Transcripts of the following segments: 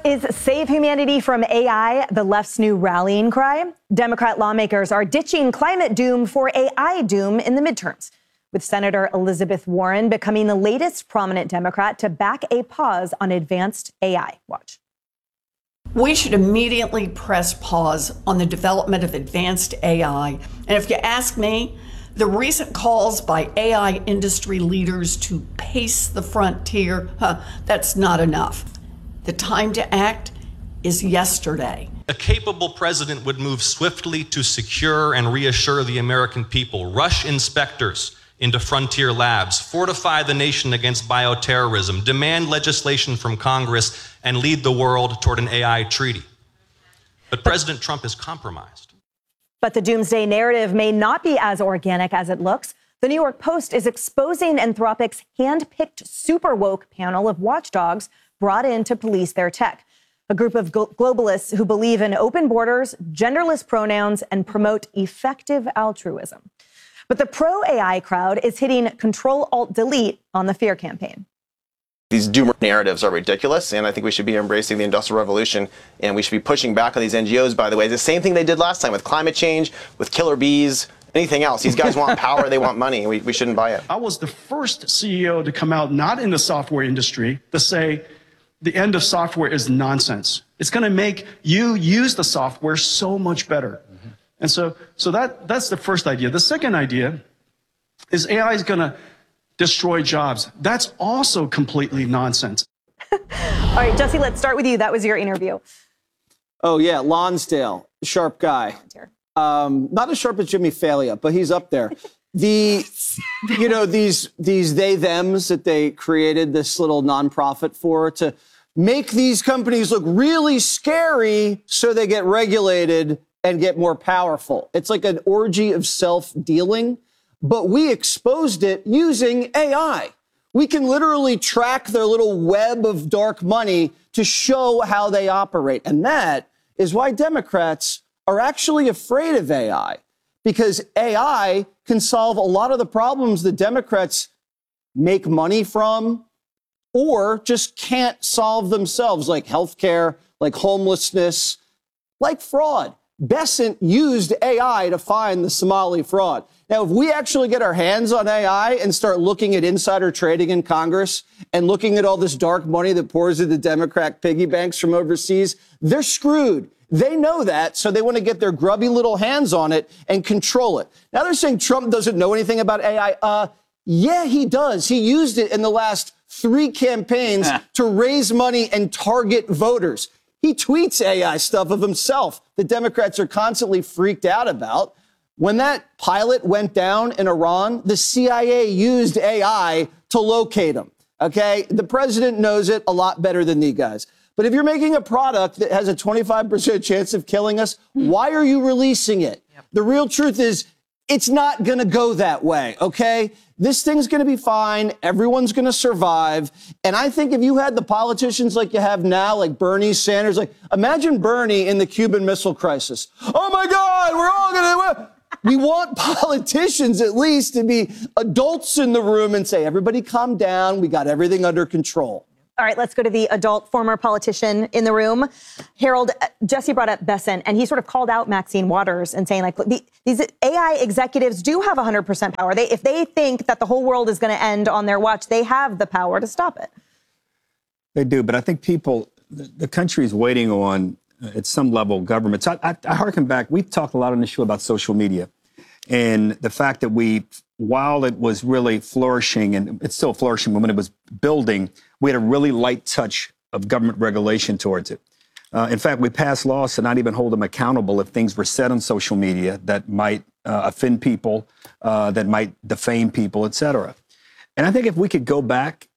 Is Save Humanity from AI the left's new rallying cry? Democrat lawmakers are ditching climate doom for AI doom in the midterms, with Senator Elizabeth Warren becoming the latest prominent Democrat to back a pause on advanced AI. Watch. We should immediately press pause on the development of advanced AI. And if you ask me, the recent calls by AI industry leaders to pace the frontier, that's not enough. The time to act is yesterday. A capable president would move swiftly to secure and reassure the American people, rush inspectors into frontier labs, fortify the nation against bioterrorism, demand legislation from Congress, and lead the world toward an AI treaty. But President Trump is compromised. But the doomsday narrative may not be as organic as it looks. The New York Post is exposing Anthropic's hand-picked super woke panel of watchdogs brought in to police their tech, a group of globalists who believe in open borders, genderless pronouns, and promote effective altruism. But the pro-AI crowd is hitting Control-Alt-Delete on the fear campaign. These doomer narratives are ridiculous, and I think we should be embracing the Industrial Revolution, and we should be pushing back on these NGOs, by the way. The same thing they did last time with climate change, with killer bees, anything else. These guys want power, they want money, and we shouldn't buy it. I was the first CEO to come out, not in the software industry, to say the end of software is nonsense. It's going to make you use the software so much better. And so that's the first idea. The second idea is AI is going to destroy jobs. That's also completely nonsense. All right, Jesse, let's start with you. That was your interview. Oh, yeah, Lonsdale, sharp guy. Not as sharp as Jimmy Failure, but he's up there. These they thems that they created this little nonprofit for to make these companies look really scary so they get regulated and get more powerful. It's like an orgy of self-dealing, but we exposed it using AI. We can literally track their little web of dark money to show how they operate. And that is why Democrats are actually afraid of AI, because AI can solve a lot of the problems that Democrats make money from or just can't solve themselves, like healthcare, like homelessness, like fraud. Bessent used AI to find the Somali fraud. Now, if we actually get our hands on AI and start looking at insider trading in Congress and looking at all this dark money that pours into Democrat piggy banks from overseas, they're screwed. They know that, so they want to get their grubby little hands on it and control it. Now they're saying Trump doesn't know anything about AI. Yeah, he does. He used it in the last 3 campaigns to raise money and target voters. He tweets AI stuff of himself that Democrats are constantly freaked out about. When that pilot went down in Iran, the CIA used AI to locate him. Okay? The president knows it a lot better than these guys. But if you're making a product that has a 25% chance of killing us, why are you releasing it? The real truth is it's not going to go that way, okay? This thing's going to be fine. Everyone's going to survive. And I think if you had the politicians like you have now, like Bernie Sanders, like imagine Bernie in the Cuban Missile Crisis. Oh, my God, we're all going to... We want politicians at least to be adults in the room and say, everybody calm down. We got everything under control. All right, let's go to the adult former politician in the room. Harold, Jesse brought up Bessent, and he sort of called out Maxine Waters and saying, like, these AI executives do have 100% power. If they think that the whole world is going to end on their watch, they have the power to stop it. They do, but I think the country is waiting on, at some level, governments. I harken back. We've talked a lot on this show about social media and the fact that while it was really flourishing, and it's still flourishing, but when it was building, we had a really light touch of government regulation towards it. In fact, we passed laws to not even hold them accountable if things were said on social media that might offend people, that might defame people, et cetera. And I think if we could go back,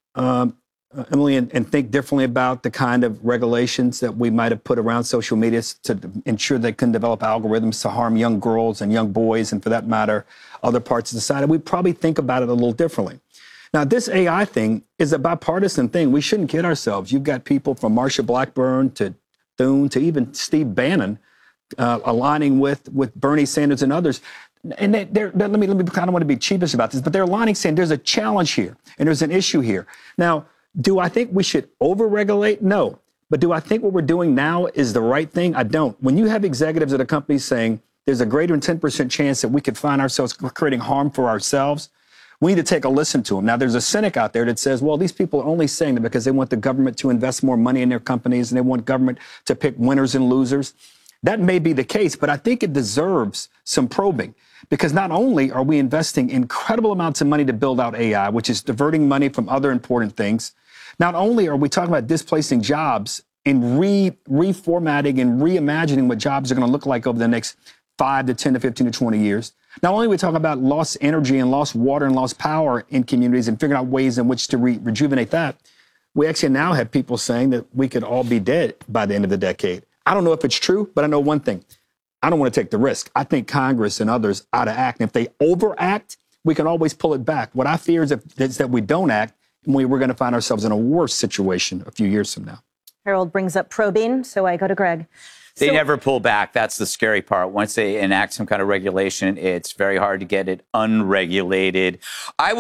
Emily, and think differently about the kind of regulations that we might have put around social media to ensure they couldn't develop algorithms to harm young girls and young boys, and for that matter, other parts of society, we'd probably think about it a little differently. Now, this AI thing is a bipartisan thing. We shouldn't kid ourselves. You've got people from Marsha Blackburn to Thune to even Steve Bannon aligning with Bernie Sanders and others. And let me, I don't want to be cheapish about this, but they're aligning, saying there's a challenge here and there's an issue here. Now, do I think we should over-regulate? No. But do I think what we're doing now is the right thing? I don't. When you have executives at a company saying there's a greater than 10% chance that we could find ourselves creating harm for ourselves, we need to take a listen to them. Now, there's a cynic out there that says, well, these people are only saying that because they want the government to invest more money in their companies and they want government to pick winners and losers. That may be the case, but I think it deserves some probing because not only are we investing incredible amounts of money to build out AI, which is diverting money from other important things, not only are we talking about displacing jobs and reformatting and reimagining what jobs are going to look like over the next 5 to 10 to 15 to 20 years. Not only are we talking about lost energy and lost water and lost power in communities and figuring out ways in which to rejuvenate that, we actually now have people saying that we could all be dead by the end of the decade. I don't know if it's true, but I know one thing. I don't want to take the risk. I think Congress and others ought to act. And if they overact, we can always pull it back. What I fear is that we don't act, and we're going to find ourselves in a worse situation a few years from now. Harold brings up probing, so I go to Greg. They never pull back. That's the scary part. Once they enact some kind of regulation, it's very hard to get it unregulated. I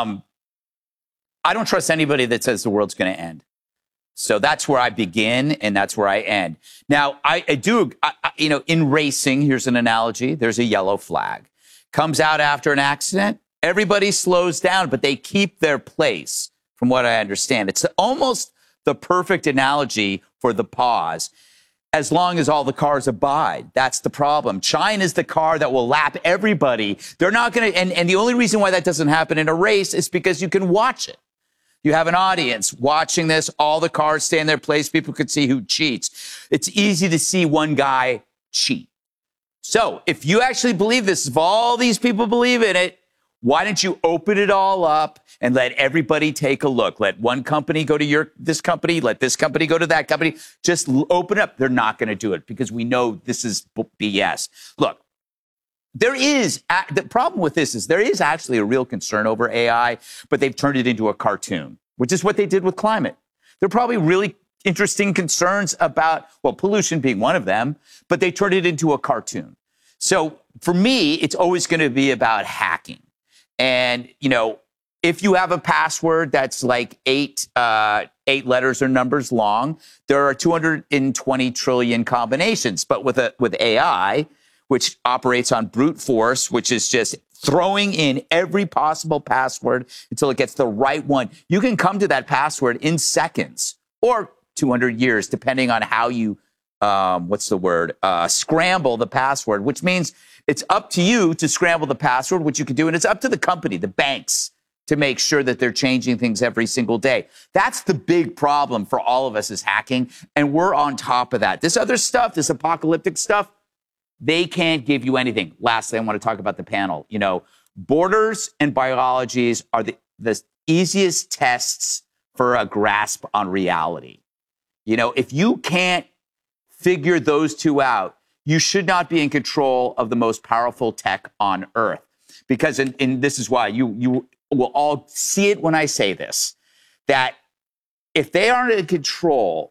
don't trust anybody that says the world's going to end. So that's where I begin and that's where I end. Now, I do, in racing, here's an analogy. There's a yellow flag. Comes out after an accident. Everybody slows down, but they keep their place, from what I understand. It's almost the perfect analogy for the pause. As long as all the cars abide, that's the problem. China is the car that will lap everybody. They're not going to, and the only reason why that doesn't happen in a race is because you can watch it. You have an audience watching this, all the cars stay in their place, people can see who cheats. It's easy to see one guy cheat. So if you actually believe this, if all these people believe in it, why don't you open it all up and let everybody take a look? Let one company go to this company, let this company go to that company. Just open up. They're not going to do it because we know this is BS. Look, the problem with this is there is actually a real concern over AI, but they've turned it into a cartoon, which is what they did with climate. There are probably really interesting concerns about, well, pollution being one of them, but they turned it into a cartoon. So for me, it's always going to be about hacking. And, if you have a password that's like eight letters or numbers long, there are 220 trillion combinations. But with AI, which operates on brute force, which is just throwing in every possible password until it gets the right one, you can come to that password in seconds or 200 years, depending on how you, scramble the password, which means it's up to you to scramble the password, which you can do. And it's up to the company, the banks, to make sure that they're changing things every single day. That's the big problem for all of us is hacking. And we're on top of that. This other stuff, this apocalyptic stuff, they can't give you anything. Lastly, I want to talk about the panel. Borders and biologies are the easiest tests for a grasp on reality. If you can't figure those two out, you should not be in control of the most powerful tech on earth. Because, and this is why you will all see it when I say this, that if they aren't in control,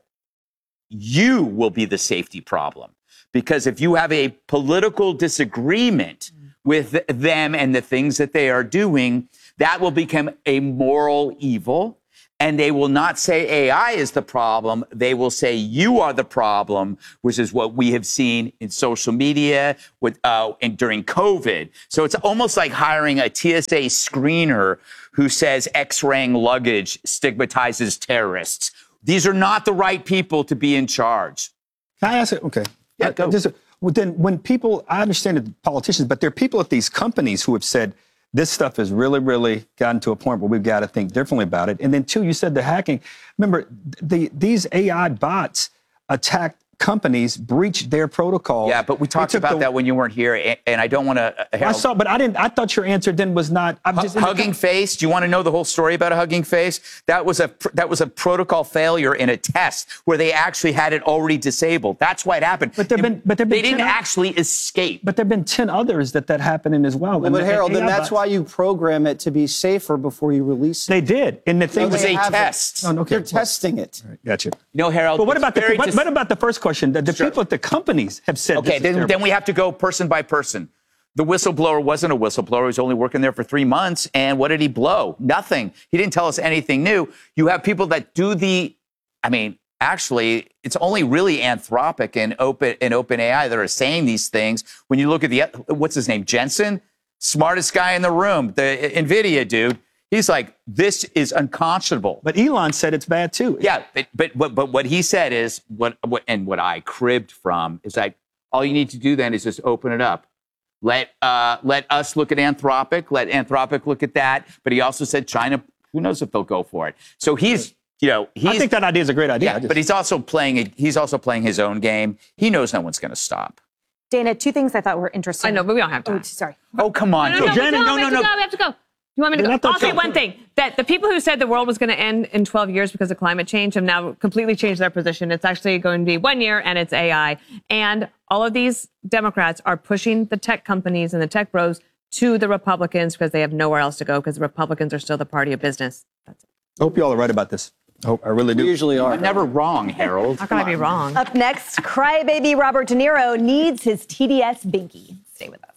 you will be the safety problem. Because if you have a political disagreement with them and the things that they are doing, that will become a moral evil. And they will not say AI is the problem. They will say you are the problem, which is what we have seen in social media and during COVID. So it's almost like hiring a TSA screener who says X-raying luggage stigmatizes terrorists. These are not the right people to be in charge. Can I ask it? Okay. Yeah, go. Then when people, I understand the politicians, but there are people at these companies who have said, this stuff has really, really gotten to a point where we've got to think differently about it. And then, two, you said the hacking. Remember, these AI bots attacked companies, breached their protocol. Yeah, but we talked about that when you weren't here, and I don't want to. I saw, but I didn't. I thought your answer then was not. I'm just Hugging Face. Do you want to know the whole story about a Hugging Face? That was a protocol failure in a test where they actually had it already disabled. That's why it happened. But they didn't actually escape. But there've been 10 others that happened in as well. Well, but Harold, then that's why you program it to be safer before you release it. They did, and the thing was a test. Oh, okay. You're testing it. Right, gotcha. Harold. But what about the first question? The people at the companies have said. Okay, then we have to go person by person. The whistleblower wasn't a whistleblower. He was only working there for 3 months. And what did he blow? Nothing. He didn't tell us anything new. You have people that do actually, it's only really Anthropic and OpenAI that are saying these things. When you look at what's his name, Jensen, smartest guy in the room, the NVIDIA dude. He's like, this is unconscionable. But Elon said it's bad too. Yeah, but what he said is what I cribbed from is like, all you need to do then is just open it up. Let us look at Anthropic. Let Anthropic look at that. But he also said China. Who knows if they'll go for it? So he's. I think that idea is a great idea. Yeah, but he's also playing his own game. He knows no one's going to stop. Dana, two things I thought were interesting. I know, but we don't have time. Oh, sorry. Oh, come on. No, we have to go. You want me to go? I'll say one thing, that the people who said the world was going to end in 12 years because of climate change have now completely changed their position. It's actually going to be 1 year, and it's AI. And all of these Democrats are pushing the tech companies and the tech bros to the Republicans because they have nowhere else to go because the Republicans are still the party of business. That's it. I hope you all are right about this. I really do. We usually are. I'm never wrong, Harold. How can I be wrong? Up next, crybaby Robert De Niro needs his TDS binky. Stay with us.